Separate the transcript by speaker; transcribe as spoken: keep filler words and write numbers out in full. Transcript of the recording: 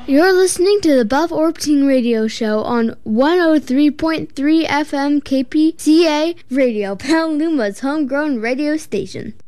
Speaker 1: You're listening to the Buff Orbiting Radio Show on one oh three point three F M K P C A Radio, Petaluma's homegrown radio station.